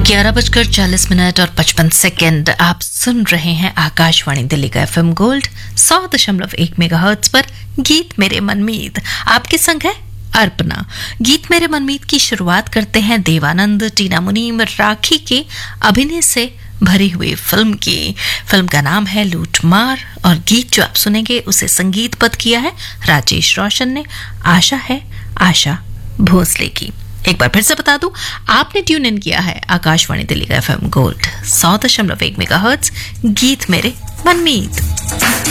11:40 और 55 आप सुन रहे हैं आकाशवाणी दिल्ली का FM गोल्ड 100.1 मेगाहर्ट्ज पर गीत मेरे मनमीत। आपके संग है अर्पणा। गीत मेरे मनमीत की शुरुआत करते हैं देवानंद, टीना मुनीम, राखी के अभिनय से भरी हुई फिल्म का नाम है लूट मार और गीत जो आप सुनेंगे उसे संगीतबद्ध किया है राजेश रोशन ने। आशा है आशा भोसले की। एक बार फिर से बता दूं, आपने ट्यून इन किया है आकाशवाणी दिल्ली का FM गोल्ड 100.1 मेगाहर्ट्ज। गीत मेरे मनमीत।